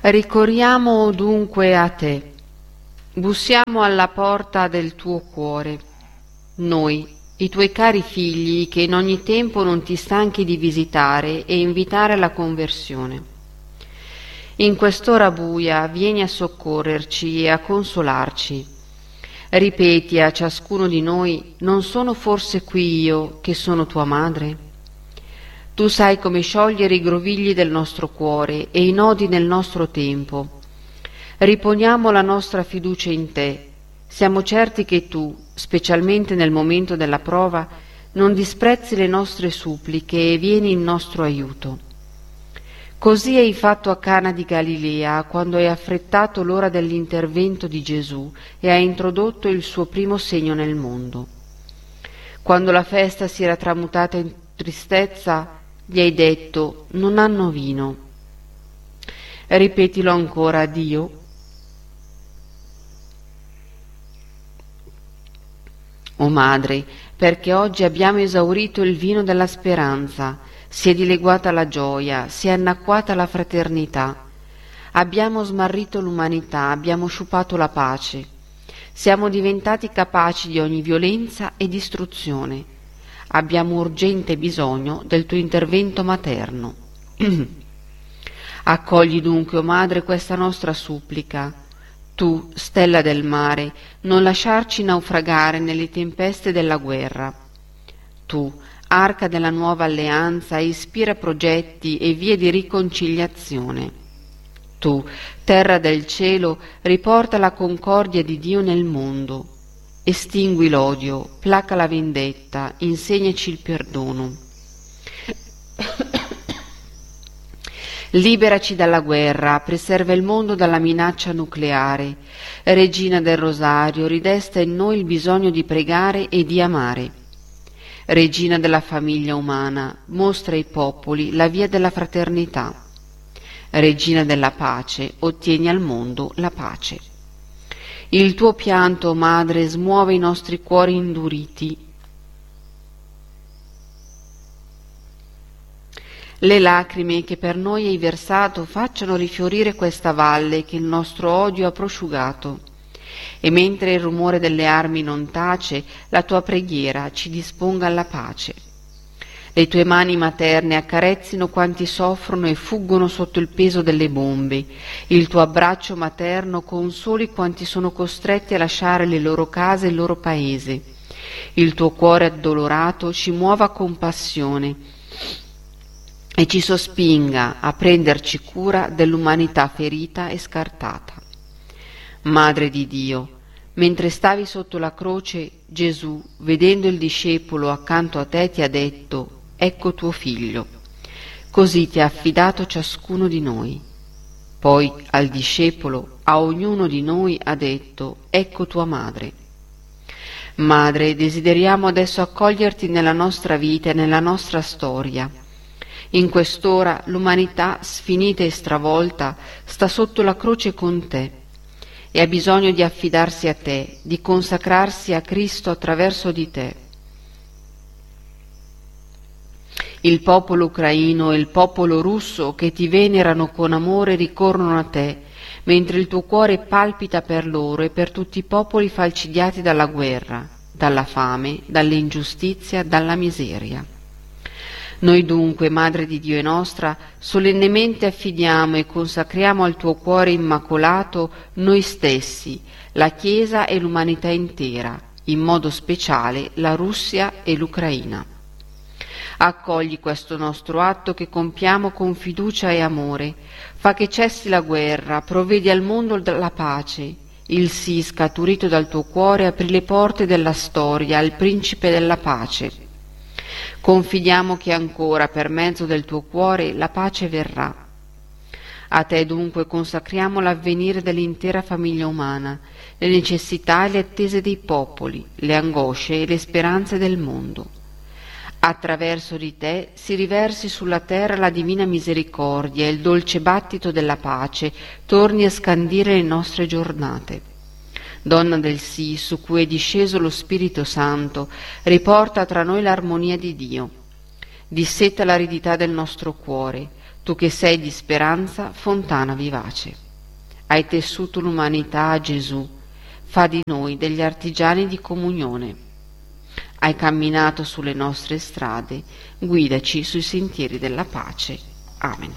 Ricorriamo dunque a te, bussiamo alla porta del tuo cuore, noi, i tuoi cari figli, che in ogni tempo non ti stanchi di visitare e invitare alla conversione. In quest'ora buia vieni a soccorrerci e a consolarci. Ripeti a ciascuno di noi: non sono forse qui io, che sono tua madre? Tu sai come sciogliere i grovigli del nostro cuore e i nodi nel nostro tempo. Riponiamo la nostra fiducia in te. Siamo certi che tu, specialmente nel momento della prova, non disprezzi le nostre suppliche e vieni in nostro aiuto. Così hai fatto a Cana di Galilea, quando hai affrettato l'ora dell'intervento di Gesù e hai introdotto il suo primo segno nel mondo. Quando la festa si era tramutata in tristezza, gli hai detto: non hanno vino. Ripetilo ancora a Dio. O Madre, perché oggi abbiamo esaurito il vino della speranza, si è dileguata la gioia, si è annacquata la fraternità. Abbiamo smarrito l'umanità, abbiamo sciupato la pace. Siamo diventati capaci di ogni violenza e distruzione. Abbiamo urgente bisogno del tuo intervento materno. Accogli dunque, o Madre, questa nostra supplica. Tu, stella del mare, non lasciarci naufragare nelle tempeste della guerra. Tu, arca della nuova alleanza, ispira progetti e vie di riconciliazione. Tu, terra del cielo, riporta la concordia di Dio nel mondo. Estingui l'odio, placa la vendetta, insegnaci il perdono. Liberaci dalla guerra, preserva il mondo dalla minaccia nucleare. Regina del Rosario, ridesta in noi il bisogno di pregare e di amare. Regina della famiglia umana, mostra ai popoli la via della fraternità. Regina della pace, ottieni al mondo la pace. Il tuo pianto, Madre, smuove i nostri cuori induriti. Le lacrime che per noi hai versato facciano rifiorire questa valle che il nostro odio ha prosciugato. E mentre il rumore delle armi non tace, la tua preghiera ci disponga alla pace. Le tue mani materne accarezzino quanti soffrono e fuggono sotto il peso delle bombe. Il tuo abbraccio materno consoli quanti sono costretti a lasciare le loro case e il loro paese. Il tuo cuore addolorato ci muova compassione e ci sospinga a prenderci cura dell'umanità ferita e scartata. Madre di Dio, mentre stavi sotto la croce, Gesù, vedendo il discepolo accanto a te, ti ha detto: ecco tuo figlio. Così ti ha affidato ciascuno di noi. Poi al discepolo, a ognuno di noi ha detto: ecco tua madre. Madre, desideriamo adesso accoglierti nella nostra vita e nella nostra storia. In quest'ora l'umanità, sfinita e stravolta, sta sotto la croce con te e ha bisogno di affidarsi a te, di consacrarsi a Cristo attraverso di te. Il popolo ucraino e il popolo russo che ti venerano con amore ricorrono a te, mentre il tuo cuore palpita per loro e per tutti i popoli falcidiati dalla guerra, dalla fame, dall'ingiustizia, dalla miseria. Noi dunque, Madre di Dio e nostra, solennemente affidiamo e consacriamo al tuo cuore immacolato noi stessi, la Chiesa e l'umanità intera, in modo speciale la Russia e l'Ucraina. Accogli questo nostro atto che compiamo con fiducia e amore, fa che cessi la guerra, provvedi al mondo la pace. Il sì scaturito dal tuo cuore apri le porte della storia al Principe della pace. Confidiamo che ancora per mezzo del tuo cuore la pace verrà. A te dunque consacriamo l'avvenire dell'intera famiglia umana, le necessità e le attese dei popoli, le angosce e le speranze del mondo. Attraverso di te si riversi sulla terra la divina misericordia e il dolce battito della pace torni a scandire le nostre giornate. Donna del sì, su cui è disceso lo Spirito Santo, riporta tra noi l'armonia di Dio. Disseta l'aridità del nostro cuore, Tu che sei di speranza, fontana vivace. Hai tessuto l'umanità a Gesù, fa di noi degli artigiani di comunione. Hai camminato sulle nostre strade, guidaci sui sentieri della pace. Amen.